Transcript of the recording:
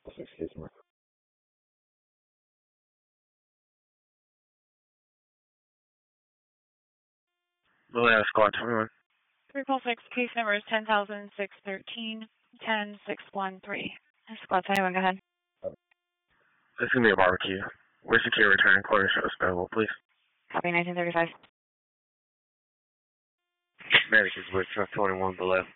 Excuse me. Atlanta Squad 21. 346, case number is 10,613, 10613. Squad 21, go ahead. This is going to be a barbecue. Where's the key return? Corner show available, please. Copy 1935. America's with truck 21 below.